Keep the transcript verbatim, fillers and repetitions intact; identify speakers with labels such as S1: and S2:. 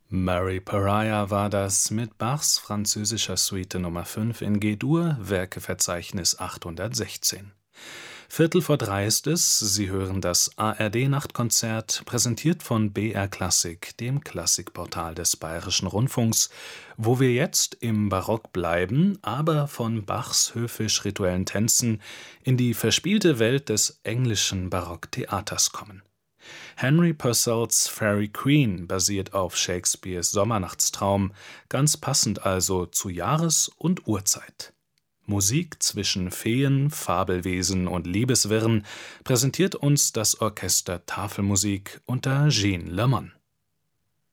S1: Mary Pariah war das mit Bachs französischer Suite Nummer fünf in G-Dur, Werkeverzeichnis achthundertsechzehn. Viertel vor drei ist es, Sie hören das A R D-Nachtkonzert, präsentiert von B R Klassik, dem Klassikportal des Bayerischen Rundfunks, wo wir jetzt im Barock bleiben, aber von Bachs höfisch-rituellen Tänzen in die verspielte Welt des englischen Barocktheaters kommen. Henry Purcells Faerie Queene basiert auf Shakespeares Sommernachtstraum, ganz passend also zu Jahres- und Uhrzeit. Musik zwischen Feen, Fabelwesen und Liebeswirren präsentiert uns das Orchester Tafelmusik unter Gene Lamont.